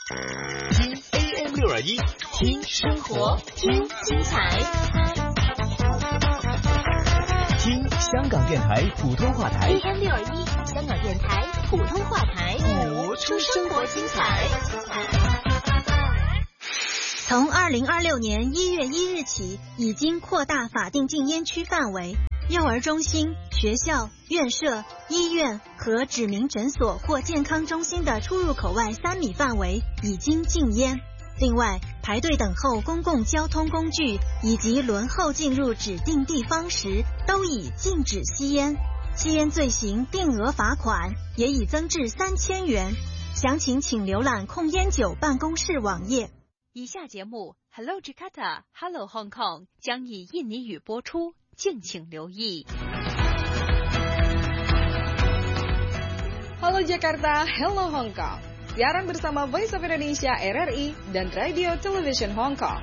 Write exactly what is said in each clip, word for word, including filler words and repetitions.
听 A M 六二一，听生活，听精彩，听香港电台普通话台 A M 六二一，香港电台普通话台， 活出生活精彩。 从二零二六年一月一日起，已经扩大法定禁烟区范围。幼儿中心、学校、院舍、医院和指明诊所或健康中心的出入口外三米范围已经禁烟。另外，排队等候公共交通工具以及轮候进入指定地方时，都已禁止吸烟。吸烟罪行定额罚款也已增至三千元。详情请浏览控烟酒办公室网页。 以下节目 Hello Jakarta, Hello Hong Kong 将以印尼语播出，敬请留意。 Halo Jakarta, Hello Hong Kong. Siaran bersama Voice of Indonesia R R I dan Radio Television Hong Kong.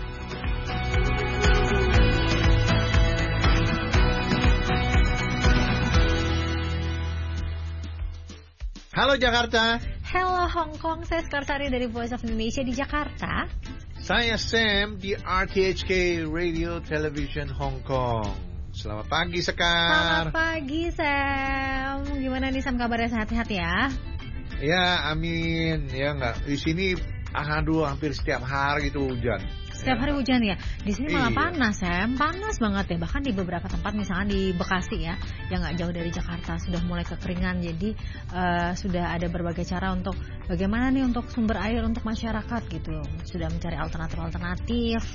Halo Jakarta. Halo Hong Kong, saya Sekartari dari Voice of Indonesia di Jakarta. Saya Sam di R T H K Radio Television Hong Kong. Selamat pagi Sekar. Selamat pagi Sam. Gimana nih Sam, kabarnya sehat-sehat ya? Ya amin. Ya enggak. Di sini aduh hampir setiap hari itu hujan. Setiap hari hujan ya. Di sini malah Iya. panas Sam, panas banget ya. Bahkan di beberapa tempat misalnya di Bekasi ya, yang nggak jauh dari Jakarta sudah mulai kekeringan. Jadi uh, sudah ada berbagai cara untuk bagaimana nih untuk sumber air untuk masyarakat gitu. Sudah mencari alternatif-alternatif.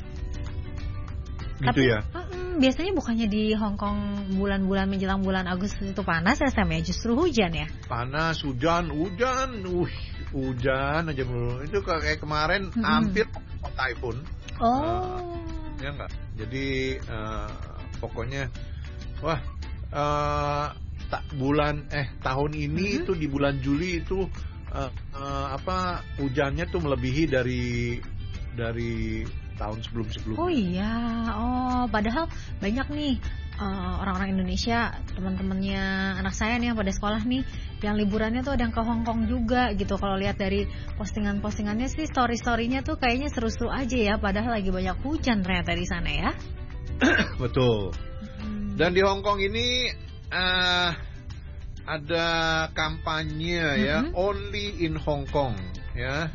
Gitu Tapi, ya. mm, biasanya bukannya di Hong Kong bulan-bulan menjelang bulan Agustus itu panas ya Sam ya, justru hujan ya? Panas, hujan, hujan, uh, hujan aja mulu. Itu kayak kemarin Mm-mm. hampir typhoon. Oh. Uh, ya enggak. Jadi uh, pokoknya wah uh, tak bulan eh tahun ini Mm-hmm. itu di bulan Juli itu uh, uh, apa hujannya tuh melebihi dari dari tahun sebelum-sebelumnya. Oh iya, oh padahal banyak nih uh, orang-orang Indonesia, teman-temannya anak saya nih yang pada sekolah nih, yang liburannya tuh ada yang ke Hong Kong juga gitu. Kalau lihat dari postingan-postingannya sih, story-storynya tuh kayaknya seru-seru aja ya, padahal lagi banyak hujan ternyata di sana ya. Betul. Hmm. Dan di Hong Kong ini uh, ada kampanye ya, Mm-hmm. only in Hong Kong ya.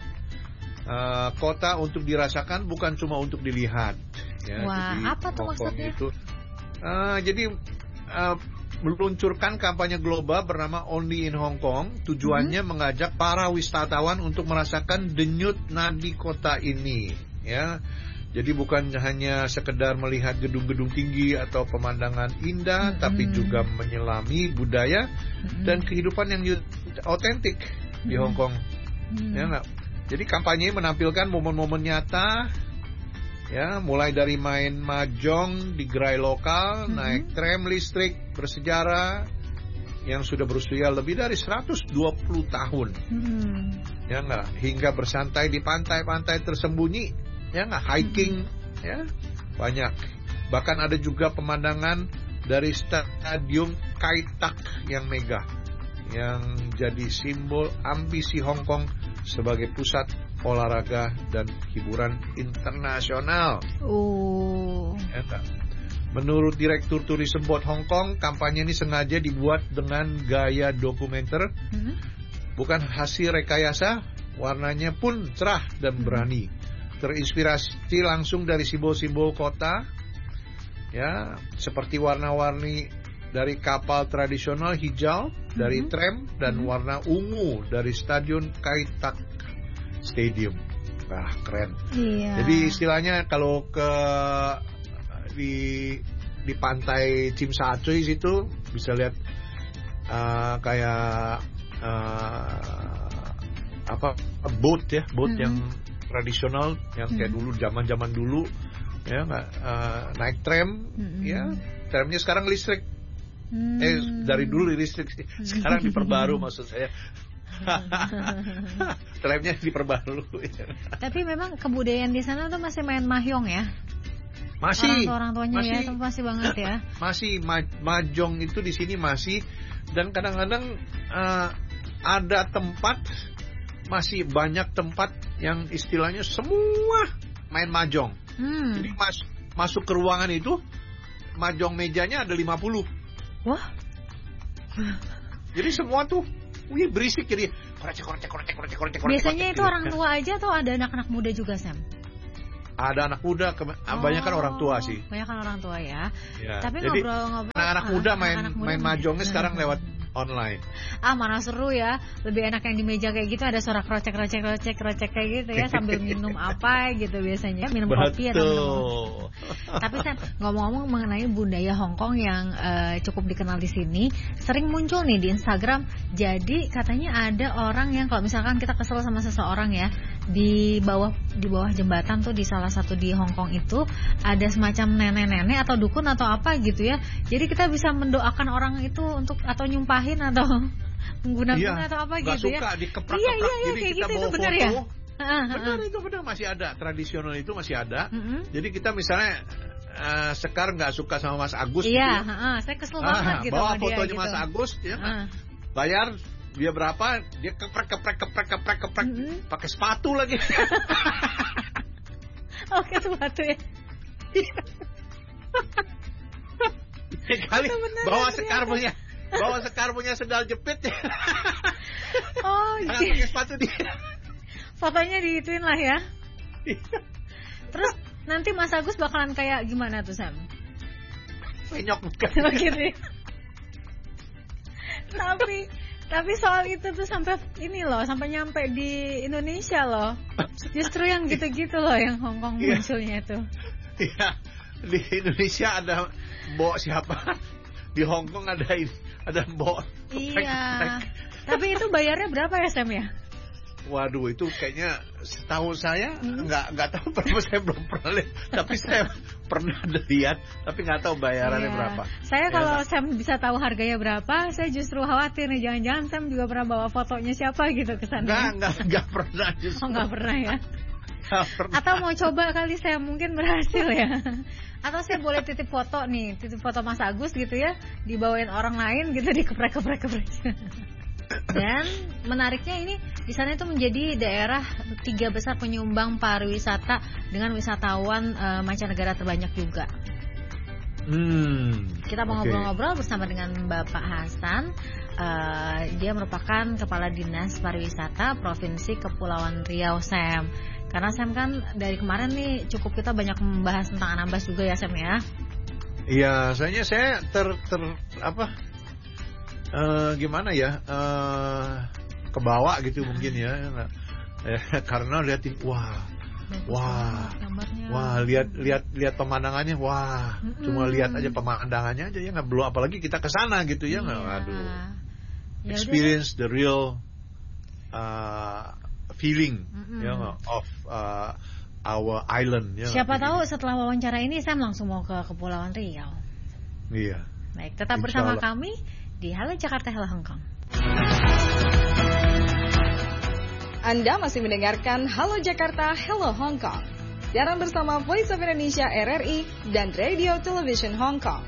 Uh, kota untuk dirasakan bukan cuma untuk dilihat ya. Wah, jadi apa tuh Hong Kong maksudnya? itu uh, jadi uh, meluncurkan kampanye global bernama Only in Hong Kong. Tujuannya Mm-hmm. mengajak para wisatawan untuk merasakan denyut nadi kota ini ya. Jadi bukan hanya sekedar melihat gedung-gedung tinggi atau pemandangan indah, Mm-hmm. tapi juga menyelami budaya Mm-hmm. dan kehidupan yang otentik di Hong Kong. Mm-hmm. Ya enggak? Jadi kampanye menampilkan momen-momen nyata, ya, mulai dari main mahjong di gerai lokal, Mm-hmm. naik tram listrik bersejarah yang sudah berusia lebih dari seratus dua puluh tahun, Mm-hmm. ya enggak, hingga bersantai di pantai-pantai tersembunyi, ya enggak, hiking, Mm-hmm. ya, banyak. Bahkan ada juga pemandangan dari stadium Kai Tak yang megah, yang jadi simbol ambisi Hong Kong sebagai pusat olahraga dan hiburan internasional. Oh. Ya, tak? Menurut Direktur Tourism Board Hong Kong, kampanye ini sengaja dibuat dengan gaya dokumenter, Mm-hmm. bukan hasil rekayasa. Warnanya pun cerah dan berani, terinspirasi langsung dari simbol-simbol kota, ya, seperti warna-warni dari kapal tradisional hijau dari Mm-hmm. tram dan Mm-hmm. warna ungu dari stadion Kai Tak Stadium. Wah, keren. Iya. Jadi istilahnya kalau ke di di pantai Tsim Sha Tsui situ bisa lihat uh, kayak uh, apa boat ya, boat Mm-hmm. yang tradisional yang kayak Mm-hmm. dulu zaman-zaman dulu ya, uh, naik tram, Mm-hmm. ya, tramnya sekarang listrik. Hmm. Eh dari dulu listrik sih, sekarang diperbaru maksud saya. Tramnya diperbaru. Tapi memang kebudayaan di sana tuh masih main mahjong ya. Masih. Orang tuanya masih, ya, itu masih banget ya. Masih ma- mahjong itu di sini masih, dan kadang-kadang uh, ada tempat masih banyak tempat yang istilahnya semua main mahjong. Hmm. Jadi mas, masuk ke ruangan itu, mahjong mejanya ada lima puluh. Wah. Jadi semua tuh, wih berisik jadi korek korek korek korek korek. Biasanya itu orang tua aja atau ada anak-anak muda juga, Sam? Ada anak muda, kebanyakan oh, orang tua sih. Kebanyakan orang tua ya. Ya. Tapi jadi, ngobrol-ngobrol, anak-anak muda main anak muda main mahjongnya sekarang lewat online. Ah, mana seru ya. Lebih enak yang di meja kayak gitu, ada suara krocek-krocek-krocek-krocek kayak gitu ya, sambil minum apa gitu biasanya, minum Betul. kopi atau minum. Tapi Sam, ngomong-ngomong mengenai budaya Hong Kong yang uh, cukup dikenal di sini, sering muncul nih di Instagram. Jadi katanya ada orang yang kalau misalkan kita kesel sama seseorang ya, di bawah di bawah jembatan tuh di salah satu di Hong Kong itu ada semacam nenek-nenek atau dukun atau apa gitu ya. Jadi kita bisa mendoakan orang itu untuk atau nyumpahin atau menggunakan iya, atau apa gitu suka, ya. Dikeprak-keprak. Iya, iya, iya, jadi kayak kita gitu, bawa itu benar foto. Ya? Benar itu benar masih ada, tradisional itu masih ada. Mm-hmm. Jadi kita misalnya uh, Sekar nggak suka sama Mas Agus. Iya, gitu ya. uh, saya kesel ah, banget gitu bawa sama fotonya dia, Mas gitu. Agus, ya, uh. bayar dia berapa, dia keprek keprek keprek keprek keprek, mm-hmm. pakai sepatu lagi. Oke, sepatu ya. Kali bawa Sekar punya, bawa Sekar punya sendal jepit. Oh, jangan pakai sepatu dia. Fotonya diituin lah ya. Terus nanti Mas Agus bakalan kayak gimana tuh, Sam? Penyok bukan. Gitu ya. Tapi tapi soal itu tuh sampai ini loh, sampai nyampe di Indonesia loh. Justru yang gitu-gitu loh yang Hong Kong iya. munculnya tuh. Iya. Di Indonesia ada mbok siapa? Di Hong Kong ada ada mbok. Iya. Tapi itu bayarnya berapa ya, Sam ya? Waduh, itu kayaknya setahu saya hmm. nggak nggak tahu berapa, saya belum pernah lihat. Tapi saya pernah lihat, tapi nggak tahu bayarannya iya. berapa. Saya ya, kalau tak. Sam bisa tahu harganya berapa, saya justru khawatir nih, jangan-jangan Sam juga pernah bawa fotonya siapa gitu ke sana. Nggak nggak nggak pernah justru. Oh, nggak pernah ya. Nggak pernah. Atau mau coba kali saya mungkin berhasil ya. Atau saya boleh titip foto nih, titip foto Mas Agus gitu ya, dibawain orang lain gitu, dikeprek-keprek-keprek. Dan menariknya ini di sana itu menjadi daerah tiga besar penyumbang pariwisata dengan wisatawan e, mancanegara terbanyak juga. Hmm, Kita mau okay. ngobrol-ngobrol bersama dengan Bapak Hasan. E, dia merupakan Kepala Dinas Pariwisata Provinsi Kepulauan Riau, Sam. Karena Sam kan dari kemarin nih cukup kita banyak membahas tentang Anambas juga ya, Sam ya. Iya, soalnya saya ter ter apa? Uh, gimana ya, uh, kebawa gitu mungkin ya, eh, karena liatin wah, wah, wah, lihat lihat lihat pemandangannya, wah, mm-hmm. cuma lihat aja pemandangannya aja ya, nggak belum apalagi kita kesana gitu ya, nggak, yeah. aduh, ya experience udah. The real uh, feeling mm-hmm. ya, of uh, our island. Ya, siapa tahu ini. Setelah wawancara ini Sam langsung mau ke Kepulauan Riau. Iya. Baik, tetap Insya bersama Allah. kami di Halo Jakarta, Halo Hong Kong. Anda masih mendengarkan Halo Jakarta, Halo Hong Kong. Siaran bersama Voice of Indonesia R R I dan Radio Television Hong Kong.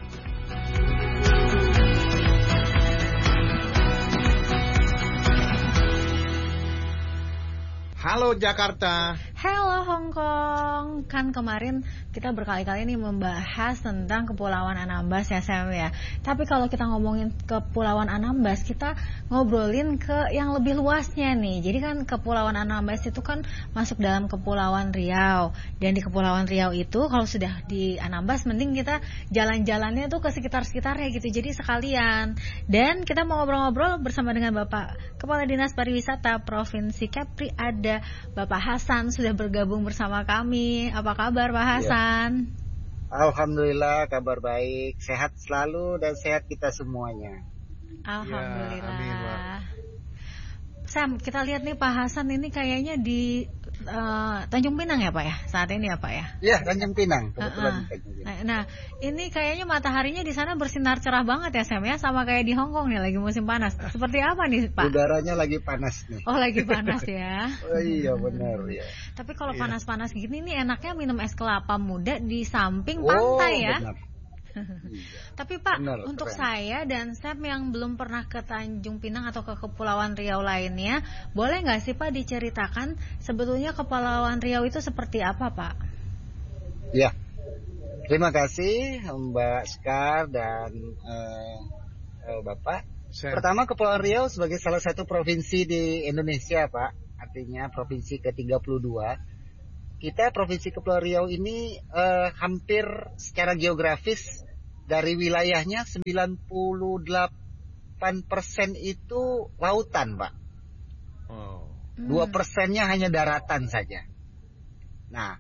Halo Jakarta. Halo Hong Kong. Kan kemarin kita berkali-kali nih membahas tentang Kepulauan Anambas ya, Sam ya. Tapi kalau kita ngomongin Kepulauan Anambas, kita ngobrolin ke yang lebih luasnya nih. Jadi kan Kepulauan Anambas itu kan masuk dalam Kepulauan Riau. Dan di Kepulauan Riau itu kalau sudah di Anambas, mending kita jalan-jalannya tuh ke sekitar-sekitarnya gitu. Jadi sekalian. Dan kita mau ngobrol-ngobrol bersama dengan Bapak Kepala Dinas Pariwisata Provinsi Kepri, ada Bapak Hasan sudah bergabung bersama kami. Apa kabar Pak Hasan? Ya. Alhamdulillah kabar baik, sehat selalu dan sehat kita semuanya. Alhamdulillah. Ya, amin, Sam, kita lihat nih Pak Hasan ini kayaknya di uh, Tanjung Pinang ya Pak ya, saat ini ya Pak ya? Iya, Tanjung Pinang, kebetulan uh-uh. di Tanjung Pinang. Nah, nah, ini kayaknya mataharinya di sana bersinar cerah banget ya Sam ya, sama kayak di Hong Kong nih lagi musim panas. Seperti apa nih Pak? Udaranya lagi panas nih. Oh, lagi panas ya. Oh iya benar ya. Tapi kalau iya. panas-panas gini nih enaknya minum es kelapa muda di samping oh, pantai ya. Benar. Tapi Pak, Benar, untuk keren. saya dan Sam yang belum pernah ke Tanjung Pinang atau ke Kepulauan Riau lainnya, boleh nggak sih Pak diceritakan sebetulnya Kepulauan Riau itu seperti apa Pak? Ya, terima kasih Mbak Sekar dan uh, uh, Bapak. Sam. Pertama, Kepulauan Riau sebagai salah satu provinsi di Indonesia, Pak, artinya provinsi ke tiga puluh dua. Kita Provinsi Kepulauan Riau ini uh, hampir secara geografis dari wilayahnya sembilan puluh delapan persen itu lautan, Pak. Oh. dua persennya hanya daratan saja. Nah,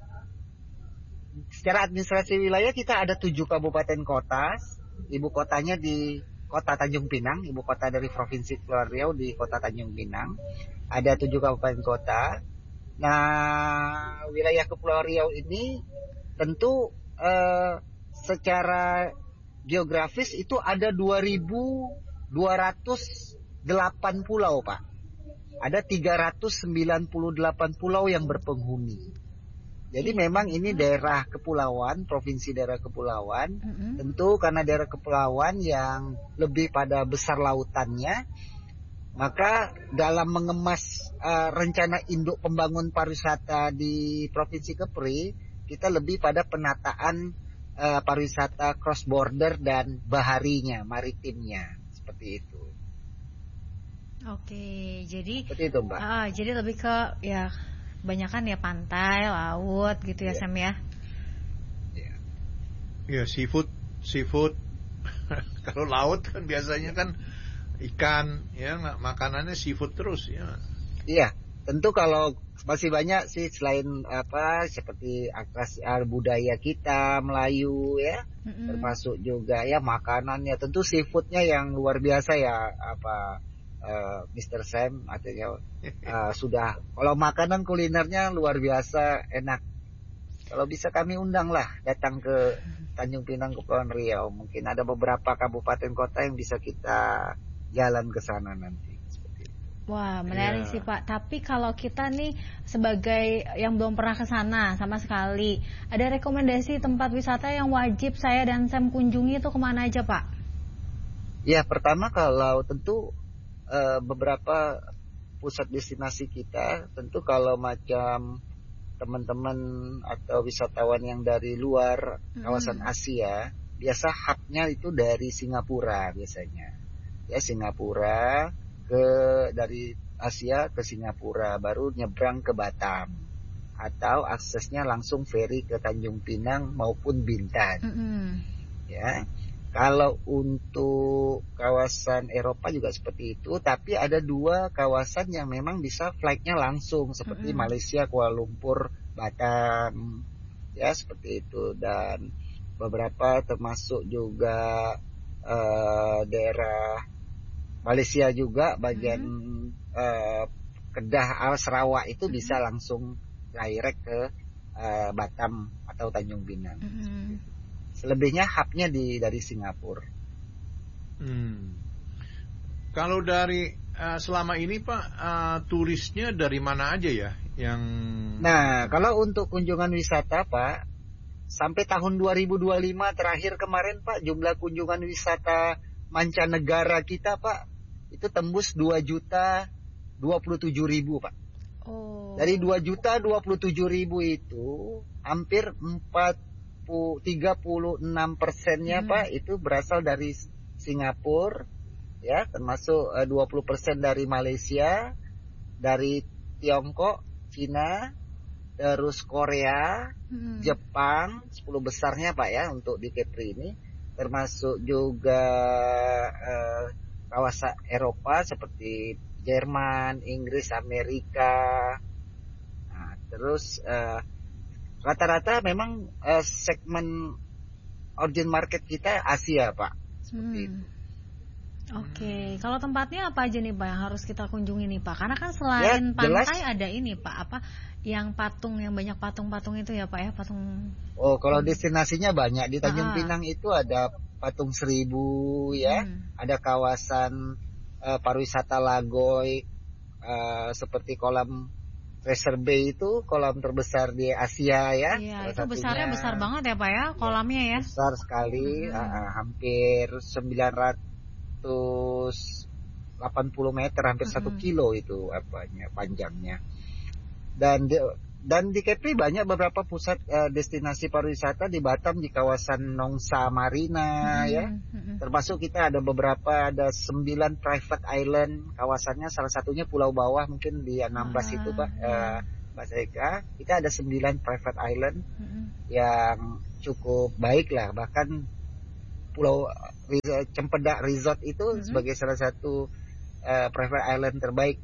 secara administrasi wilayah kita ada tujuh kabupaten kota. Ibu kotanya di Kota Tanjung Pinang, ibu kota dari Provinsi Kepulauan Riau di Kota Tanjung Pinang. Ada tujuh kabupaten kota. Nah, wilayah Kepulauan Riau ini tentu eh, secara geografis itu ada dua ribu dua ratus delapan pulau, Pak. Ada tiga ratus sembilan puluh delapan pulau yang berpenghuni. Jadi memang ini daerah kepulauan, provinsi daerah kepulauan. Mm-hmm. Tentu karena daerah kepulauan yang lebih pada besar lautannya, maka dalam mengemas uh, rencana induk pembangun pariwisata di Provinsi Kepri, kita lebih pada penataan uh, pariwisata cross border dan baharinya, maritimnya, seperti itu. Oke, jadi seperti itu, Mbak. Uh, jadi lebih ke ya kebanyakan ya pantai, laut gitu ya, yeah. Sam ya. Iya, yeah, seafood, seafood. Kalau laut kan biasanya kan ikan, ya makanannya seafood terus, ya. Iya, tentu kalau masih banyak sih selain apa seperti akrasi budaya kita Melayu ya, mm-hmm. termasuk juga ya makanannya, tentu seafoodnya yang luar biasa ya apa uh, mister Sam artinya uh, sudah kalau makanan kulinernya luar biasa enak. Kalau bisa kami undang lah datang ke Tanjung Pinang Kepulauan Riau, mungkin ada beberapa kabupaten kota yang bisa kita jalan ke sana nanti. Seperti itu. Wah, menarik yeah. sih Pak. Tapi kalau kita nih sebagai yang belum pernah ke sana sama sekali, ada rekomendasi tempat wisata yang wajib saya dan Sam kunjungi itu kemana aja Pak? Ya, pertama kalau tentu uh, beberapa pusat destinasi kita, tentu kalau macam teman-teman atau wisatawan yang dari luar mm-hmm. kawasan Asia, biasa hubnya itu dari Singapura biasanya. Ya Singapura ke dari Asia ke Singapura baru nyebrang ke Batam atau aksesnya langsung ferry ke Tanjung Pinang maupun Bintan. Mm-hmm. Ya, kalau untuk kawasan Eropa juga seperti itu, tapi ada dua kawasan yang memang bisa flightnya langsung seperti mm-hmm. Malaysia Kuala Lumpur Batam ya seperti itu, dan beberapa termasuk juga uh, daerah Malaysia juga bagian mm-hmm. uh, Kedah al Sarawak itu mm-hmm. bisa langsung direct ke uh, Batam atau Tanjung Pinang. Mm-hmm. Selebihnya hubnya di dari Singapura. Hmm. Kalau dari uh, selama ini Pak uh, turisnya dari mana aja ya yang? Nah kalau untuk kunjungan wisata Pak, sampai tahun dua ribu dua puluh lima terakhir kemarin Pak, jumlah kunjungan wisata mancanegara kita Pak itu tembus dua juta dua puluh tujuh ribu Pak. Oh. Dari dua juta dua puluh tujuh ribu itu hampir empat tiga puluh enam persennya hmm. Pak itu berasal dari Singapura ya, termasuk uh, dua puluh persen dari Malaysia, dari Tiongkok, Cina, terus Korea, hmm. Jepang, sepuluh besarnya Pak ya untuk di Kepri ini, termasuk juga uh, kawasan Eropa seperti Jerman, Inggris, Amerika. Nah, terus uh, rata-rata memang uh, segmen origin market kita Asia Pak. Seperti hmm. itu. Oke, okay. Kalau tempatnya apa aja nih Pak yang harus kita kunjungi nih Pak? Karena kan selain ya, pantai ada ini Pak, apa yang patung, yang banyak patung-patung itu ya Pak ya, patung. Oh, kalau hmm. destinasinya banyak di Tanjung ah. Pinang itu ada patung seribu ya, hmm. ada kawasan uh, pariwisata Lagoy uh, seperti kolam Tracer Bay itu kolam terbesar di Asia ya. Iya, itu besarnya besar banget ya Pak ya, kolamnya ya. Besar sekali, hmm. uh, hampir sembilan ratus delapan puluh meter, hampir hmm. satu kilo itu apanya panjangnya. Dan di, dan di Kepri banyak beberapa pusat uh, destinasi pariwisata di Batam, di kawasan Nongsa Marina hmm. ya. Hmm. Termasuk kita ada beberapa, ada sembilan private island kawasannya, salah satunya Pulau Bawah mungkin di Anambas ah, itu Pak, uh, Mbak Eka. Kita ada sembilan private island hmm. yang cukup baik lah, bahkan Pulau Cempedak Resort itu hmm. sebagai salah satu uh, private island terbaik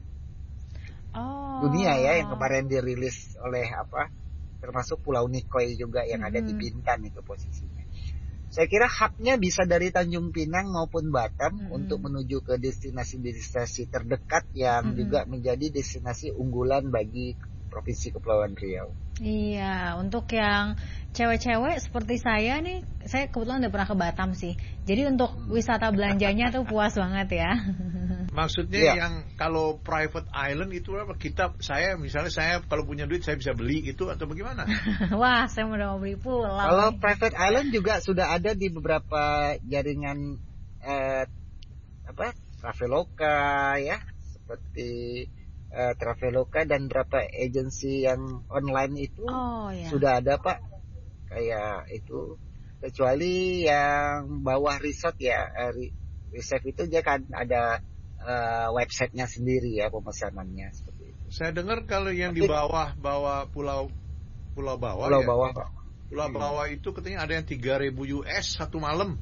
oh. dunia ya, yang kemarin dirilis oleh apa, termasuk Pulau Nikoi juga yang hmm. ada di Bintan itu posisinya. Saya kira hubnya bisa dari Tanjung Pinang maupun Batam hmm. untuk menuju ke destinasi-destinasi terdekat yang hmm. juga menjadi destinasi unggulan bagi Provinsi Kepulauan Riau. Iya, untuk yang cewek-cewek seperti saya nih, saya kebetulan udah pernah ke Batam sih. Jadi untuk wisata belanjanya tuh puas banget ya. Maksudnya ya. Yang kalau private island itu apa? Kita, saya misalnya saya kalau punya duit saya bisa beli itu atau bagaimana? Wah, saya udah mau beli pulau. Kalau nih. Private island juga sudah ada di beberapa jaringan eh, apa Traveloka ya, seperti Uh, Traveloka dan beberapa agensi yang online itu oh, ya. Sudah ada Pak, kayak itu, kecuali yang bawah resort ya, uh, resort itu dia kan ada uh, websitenya sendiri ya, pemesanannya seperti itu. Saya dengar kalau yang di bawah bawah pulau pulau bawah pulau ya, bawah Pak, pulau hmm. bawah itu katanya ada yang tiga ribu U S satu malam.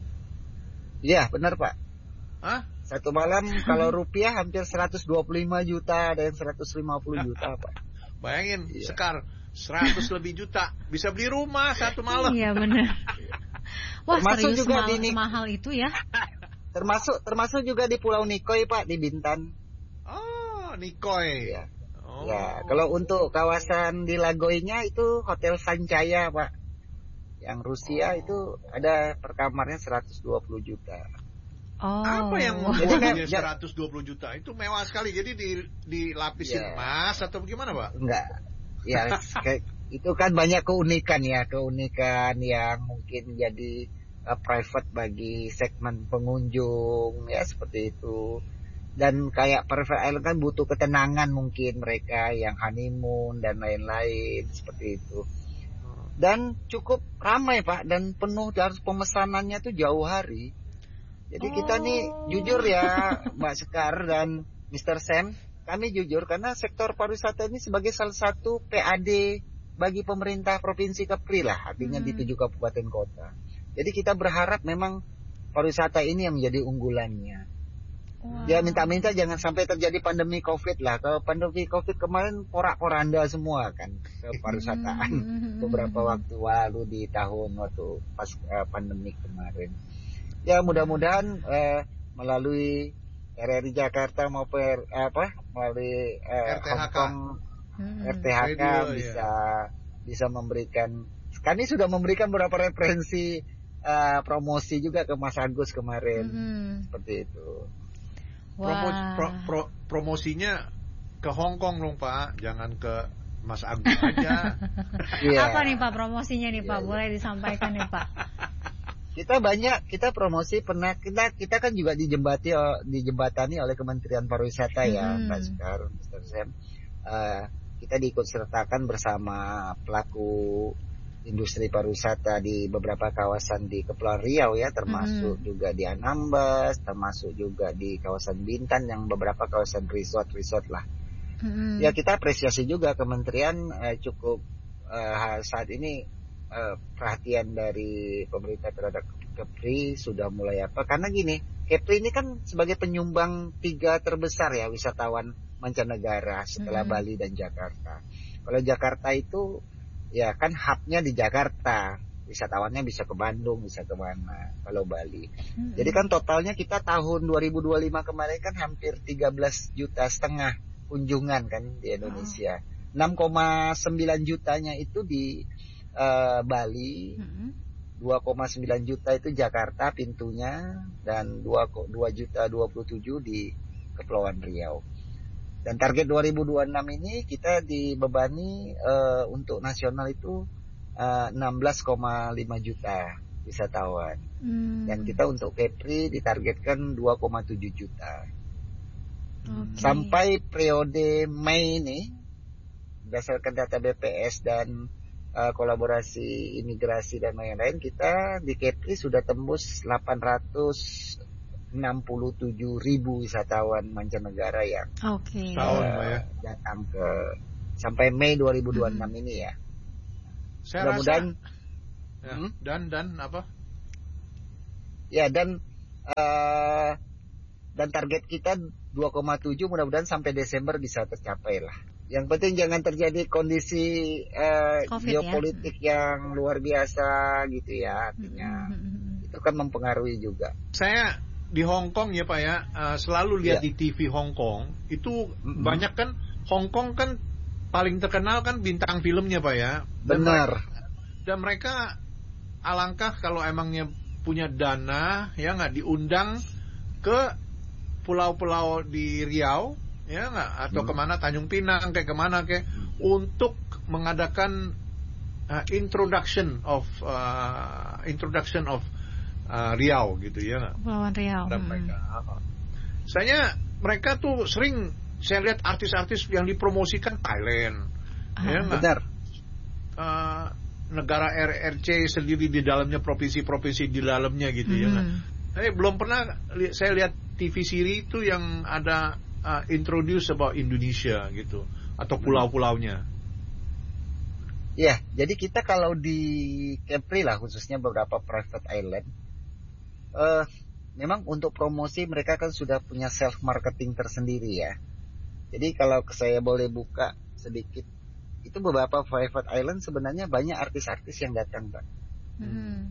Iya benar Pak. Hah? Satu malam kalau rupiah hampir seratus dua puluh lima juta, ada yang seratus lima puluh juta Pak. Bayangin iya. Sekar seratus lebih juta bisa beli rumah satu malam. Iya benar. Wah, termasuk serius juga mahal, di mahal itu ya. Termasuk termasuk juga di Pulau Nikoi Pak, di Bintan. Oh, Nikoi. Ya. Oh. Ya, kalau untuk kawasan di Lagoinya itu Hotel Sancaya Pak. Yang Rusia oh. itu ada per kamarnya seratus dua puluh juta. Oh. Apa yang membuatnya seratus dua puluh juta? Itu mewah sekali. Jadi di dilapisin ya. Emas atau bagaimana, Pak? Enggak. Ya, itu kan banyak keunikan ya, keunikan yang mungkin jadi uh, private bagi segmen pengunjung ya, seperti itu. Dan kayak private island kan butuh ketenangan mungkin mereka yang honeymoon dan lain-lain seperti itu. Dan cukup ramai Pak, dan penuh, dan pemesanannya tuh jauh hari. Jadi oh. kita nih jujur ya Mbak Sekar dan mister Sam, kami jujur karena sektor pariwisata ini sebagai salah satu P A D bagi pemerintah Provinsi Kepri lah, artinya hmm. di tujuh kabupaten kota. Jadi kita berharap memang pariwisata ini yang menjadi unggulannya. Wow. Ya minta-minta jangan sampai terjadi pandemi Covid lah. Kalau pandemi Covid kemarin porak-poranda semua kan ke pariwisataan hmm. beberapa waktu lalu di tahun waktu pas uh, pandemi kemarin. Ya mudah-mudahan eh, melalui R R I Jakarta maupun eh, apa melalui eh, Hong Kong hmm. R T H K Radio, bisa ya. bisa memberikan. Kami sudah memberikan beberapa referensi eh, promosi juga ke Mas Agus kemarin hmm. seperti itu. Promo, pro, pro, promosinya ke Hong Kong dong Pak, jangan ke Mas Agus aja. yeah. Apa nih Pak promosinya nih Pak? Yeah, boleh yeah. disampaikan nih Pak. Kita banyak, kita promosi pernah kita kita kan juga dijembati dijembatani oleh Kementerian Pariwisata ya, hmm. Mbak Sekar, mister Sam. Uh, kita diikut sertakan bersama pelaku industri pariwisata di beberapa kawasan di Kepulauan Riau ya, termasuk hmm. juga di Anambas, termasuk juga di kawasan Bintan yang beberapa kawasan resort-resort lah. Hmm. Ya kita apresiasi juga Kementerian uh, cukup uh, saat ini Uh, perhatian dari pemerintah terhadap Kepri sudah mulai apa, karena gini, Kepri ini kan sebagai penyumbang tiga terbesar ya wisatawan mancanegara setelah hmm. Bali dan Jakarta. Kalau Jakarta itu ya kan hubnya di Jakarta, wisatawannya bisa ke Bandung, bisa ke mana. Kalau Bali, hmm. jadi kan totalnya kita tahun dua ribu dua puluh lima kemarin kan hampir tiga belas juta setengah kunjungan kan di Indonesia. Oh. enam koma sembilan jutanya itu di Uh, Bali, mm-hmm. dua koma sembilan juta itu Jakarta pintunya, dan dua juta dua puluh tujuh di Kepulauan Riau. Dan target dua ribu dua puluh enam ini kita dibebani uh, untuk nasional itu uh, enam belas koma lima juta wisatawan. Hmm. Dan kita untuk Kepri ditargetkan dua koma tujuh juta. Okay. Sampai periode Mei ini, berdasarkan data B P S dan uh, kolaborasi imigrasi dan lain-lain, kita di Kepri sudah tembus delapan ratus enam puluh tujuh ribu wisatawan mancanegara yang okay. uh, ya. datang ke sampai Mei dua ribu dua puluh enam hmm. ini ya. Saya mudah-mudahan rasa, ya, hmm? dan dan apa? Ya dan uh, dan target kita dua koma tujuh, mudah-mudahan sampai Desember bisa tercapai lah. Yang penting jangan terjadi kondisi uh, geopolitik ya? yang luar biasa gitu ya, artinya hmm. itu kan mempengaruhi juga. Saya di Hong Kong ya Pak ya, uh, selalu lihat ya. di T V Hong Kong itu hmm. banyak kan, Hong Kong kan paling terkenal kan bintang filmnya Pak ya. Dan Benar. Mereka, dan mereka alangkah kalau emangnya punya dana ya nggak diundang ke pulau-pulau di Riau ya nggak, atau hmm. kemana, Tanjung Pinang kayak kemana kayak hmm. untuk mengadakan uh, introduction of uh, introduction of uh, Riau gitu ya nggak, Kepulauan Riau. Dan hmm. mereka, uh, saya mereka tuh sering saya lihat artis-artis yang dipromosikan Thailand, ah, ya nggak, benar. Uh, negara R R C sendiri di dalamnya, provinsi-provinsi di dalamnya gitu hmm. ya nggak. Saya belum pernah li- saya lihat T V series itu yang ada uh, introduce about Indonesia gitu atau pulau-pulaunya. Ya, jadi kita kalau di Kepri lah khususnya beberapa private island, uh, memang untuk promosi mereka kan sudah punya self marketing tersendiri ya. Jadi kalau saya boleh buka sedikit, itu beberapa private island sebenarnya banyak artis-artis yang datang, Pak. Hmm.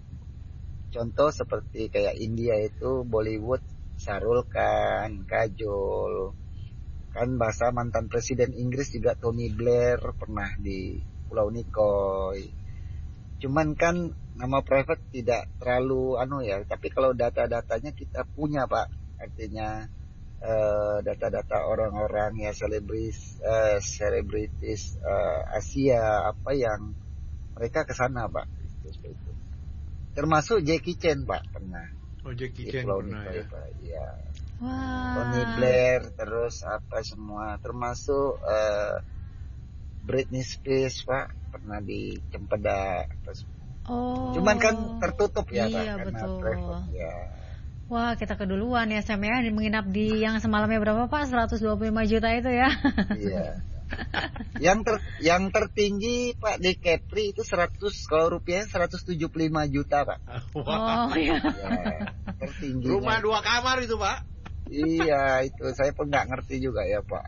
Contoh seperti kayak India itu Bollywood, Shahrukh Khan, Kajol, kan bahasa mantan presiden Inggris juga Tony Blair pernah di Pulau Nikoi. Cuman kan nama private tidak terlalu anu ya, tapi kalau data-datanya kita punya Pak, artinya uh, data-data orang-orang ya selebritis, uh, selebritis uh, Asia apa yang mereka ke sana Pak, itu seperti itu. Termasuk Jackie Chan Pak pernah. Oh Jackie Chan pernah ya. Pak. Ya. Wow. Tony Blair terus apa semua, termasuk uh, Britney Spears Pak pernah di Cempeda. Oh. Cuman kan tertutup ya iya, Pak karena betul. private ya. Wah, kita keduluan ya Sam ya, menginap di yang semalamnya berapa Pak? seratus dua puluh lima juta itu ya. Iya. yang ter, yang tertinggi Pak di Kepri itu seratus, kalau rupiahnya seratus tujuh puluh lima juta Pak. Oh iya. Ya, tertinggi. Rumah dua kamar itu Pak. Iya, itu saya pun nggak ngerti juga ya Pak.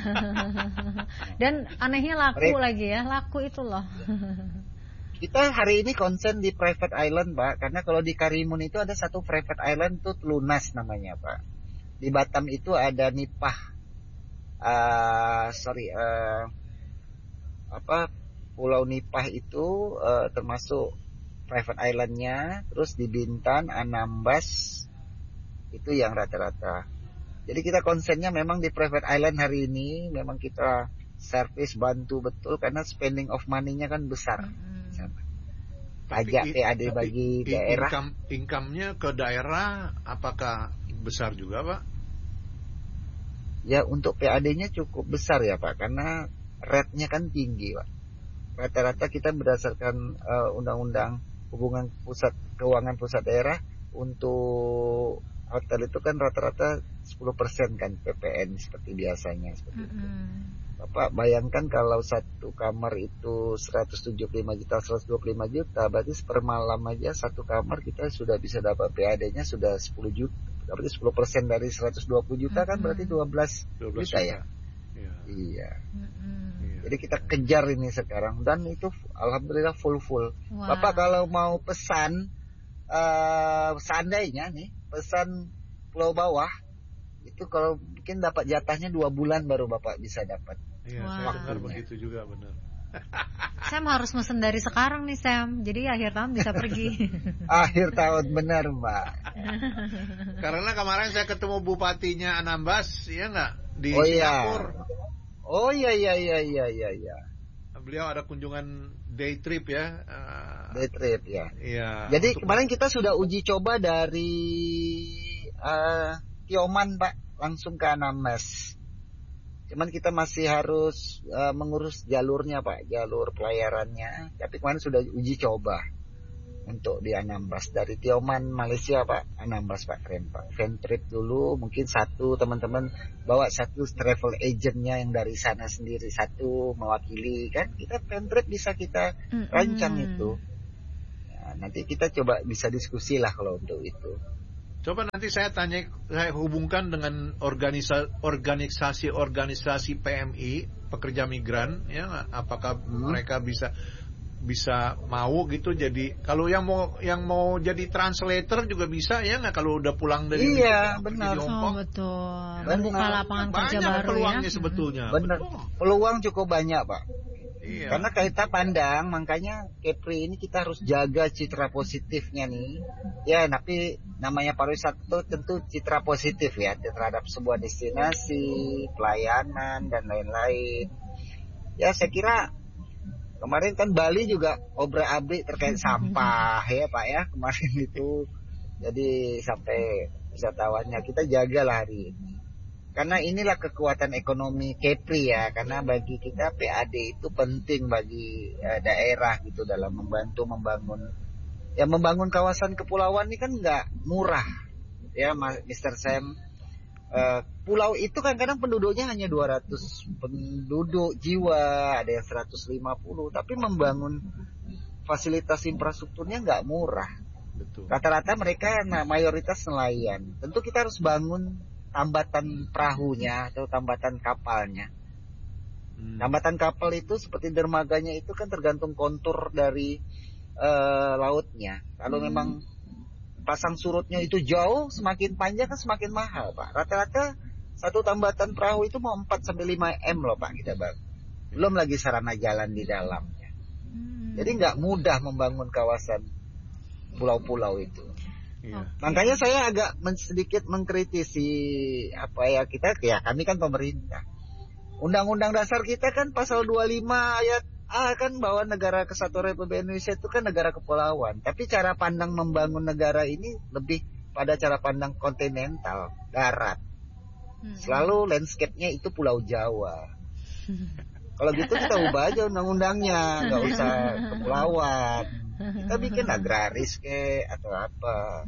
Dan anehnya laku Mereka, lagi ya, laku itu loh. Kita hari ini konsen di private island Pak, karena kalau di Karimun itu ada satu private island tuh Lunas namanya Pak. Di Batam itu ada Nipah. Uh, sorry, uh, apa Pulau Nipah itu uh, termasuk private islandnya. Terus di Bintan, Anambas itu yang rata-rata. Jadi kita konsennya memang di private island hari ini. Memang kita service bantu betul karena spending of money-nya kan besar. Mm-hmm. Pajak P A D bagi i- daerah. Income, income-nya ke daerah apakah besar juga Pak? Ya untuk P A D-nya cukup besar ya Pak, karena rate-nya kan tinggi Pak. Rata-rata kita berdasarkan uh, undang-undang hubungan pusat keuangan pusat daerah, untuk hotel itu kan rata-rata sepuluh persen kan P P N seperti biasanya seperti mm-hmm. itu. Bapak bayangkan kalau satu kamar itu seratus tujuh puluh lima juta, seratus dua puluh lima juta, berarti per malam aja satu kamar kita sudah bisa dapat P A D-nya sudah sepuluh juta. Berarti sepuluh persen dari seratus dua puluh juta kan berarti dua belas juta ya. Ya. Iya. Mm-hmm. Jadi kita kejar ini sekarang dan itu alhamdulillah full-full. Wow. Bapak kalau mau pesan uh, seandainya nih pesan Pulau Bawah itu kalau mungkin dapat jatahnya dua bulan baru Bapak bisa dapat. Iya, wow. Saya dengar begitu juga benar. Sam harus mesen dari sekarang nih Sam, jadi akhir tahun bisa pergi. Akhir tahun benar Mbak. Karena kemarin saya ketemu bupatinya Anambas, ya nggak, di oh, Singapura. Iya. Oh iya iya iya iya iya iya. Beliau ada kunjungan day trip ya. Uh, day trip ya. Iya. Jadi untuk... kemarin kita sudah uji coba dari uh, Tioman Pak, langsung ke Anambas. Cuman kita masih harus uh, mengurus jalurnya Pak, jalur pelayarannya. Tapi kemarin sudah uji coba untuk di Anambas dari Tioman Malaysia Pak, Anambas Pak, keren Pak. Fan trip dulu, mungkin satu teman-teman bawa satu travel agentnya yang dari sana sendiri, satu mewakili kan, kita fan trip bisa kita rancang mm-hmm. itu. Nah, nanti kita coba bisa diskusi lah kalau untuk itu. Coba nanti saya tanya, saya hubungkan dengan organisasi organisasi-organisasi P M I, pekerja migran, ya, apakah hmm. mereka bisa bisa mau gitu jadi kalau yang mau yang mau jadi translator juga bisa ya nggak kalau udah pulang dari iya benar oh, betul membuka lapangan kerja baru banyak peluangnya ya? Sebetulnya benar peluang cukup banyak Pak iya. Karena kita pandang makanya Kepri ini kita harus jaga citra positifnya nih ya tapi namanya pariwisata itu tentu citra positif ya terhadap sebuah destinasi pelayanan dan lain-lain ya saya kira. Kemarin kan Bali juga obrak-abrik terkait sampah ya Pak ya kemarin itu. Jadi sampai wisatawannya kita jagalah hari ini. Karena inilah kekuatan ekonomi Kepri ya. Karena bagi kita P A D itu penting bagi eh, daerah gitu dalam membantu membangun. Ya membangun kawasan kepulauan ini kan nggak murah ya Mister Sam. Uh, pulau itu kan kadang penduduknya hanya dua ratus penduduk jiwa, ada yang seratus lima puluh, tapi membangun fasilitas infrastrukturnya nggak murah. Betul. Rata-rata mereka nah, mayoritas nelayan. Tentu kita harus bangun tambatan perahunya atau tambatan kapalnya. Hmm. Tambatan kapal itu seperti dermaganya itu kan tergantung kontur dari uh, lautnya. Kalau hmm. memang pasang surutnya itu jauh, semakin panjang kan semakin mahal Pak. Rata-rata satu tambatan perahu itu mau empat sampai lima M loh Pak kita bang. Belum lagi sarana jalan di dalamnya. Hmm. Jadi nggak mudah membangun kawasan pulau-pulau itu. Yeah. Makanya saya agak men- sedikit mengkritisi apa ya kita ya kami kan pemerintah. Undang-undang dasar kita kan pasal dua puluh lima ayat Ah kan bahwa negara kesatuan Republik Indonesia itu kan negara kepulauan. Tapi cara pandang membangun negara ini lebih pada cara pandang kontinental, darat. Selalu landscape-nya itu Pulau Jawa. Kalau gitu kita ubah aja undang-undangnya, nggak usah kepulauan. Kita bikin agraris ke atau apa.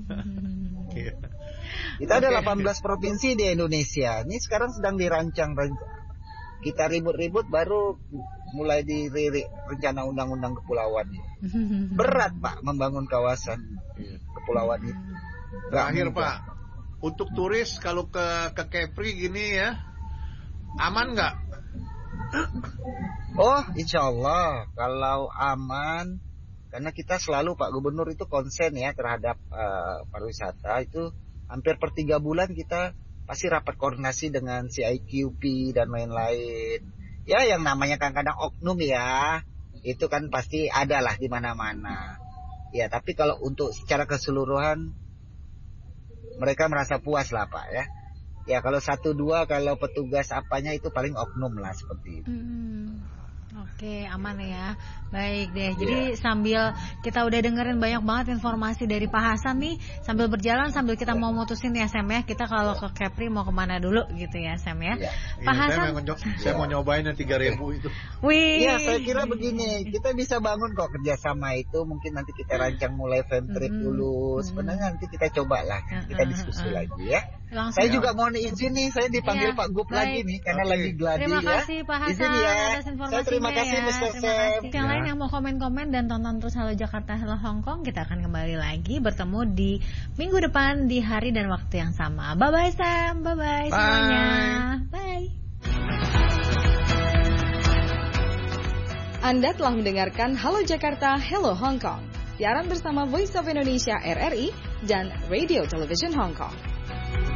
Kita ada delapan belas provinsi di Indonesia. Ini sekarang sedang dirancang-rancang. Kita ribut-ribut baru mulai diririk rencana undang-undang kepulauan. Berat Pak membangun kawasan kepulauan itu. Terakhir Pak, untuk turis kalau ke ke Kepri gini ya, aman nggak? Oh, insya Allah kalau aman, karena kita selalu Pak Gubernur itu konsen ya terhadap uh, pariwisata itu hampir per tiga bulan kita pasti rapat koordinasi dengan C I Q P dan lain-lain. Ya yang namanya kadang-kadang oknum ya, itu kan pasti ada lah di mana-mana. Ya tapi kalau untuk secara keseluruhan mereka merasa puas lah Pak ya. Ya kalau satu dua kalau petugas apanya itu paling oknum lah seperti itu. Hmm. Oke, aman ya. Baik deh. Jadi yeah. sambil kita udah dengerin banyak banget informasi dari Pak Hasan nih, sambil berjalan sambil kita mau mutusin ya Sam ya, kita kalau ke Kepri mau kemana dulu gitu ya Sam ya. Yeah. Pak yeah, Hasan, saya mau, saya mau nyobain yang tiga ribu itu. Wih. Ya saya kira begini, kita bisa bangun kok kerjasama itu, mungkin nanti kita rancang mulai fan trip mm-hmm. dulu. Sebenarnya nanti kita coba lah, kita diskusi uh-huh. lagi ya. Langsung saya ya. Juga mohon izin nih, saya dipanggil ya, Pak Gup lagi nih karena okay. lagi gladi ya. Terima kasih Pak Hasan izin ya. atas informasinya. Saya terima kasih ya. Mister Terima kasih. Yang ya. lain yang mau komen-komen dan tonton terus Halo Jakarta, Halo Hong Kong, kita akan kembali lagi bertemu di minggu depan di hari dan waktu yang sama. Bye bye Sam, bye bye, bye. semuanya. Bye. Anda telah mendengarkan Halo Jakarta, Hello Hong Kong. Siaran bersama Voice of Indonesia R R I dan Radio Television Hong Kong.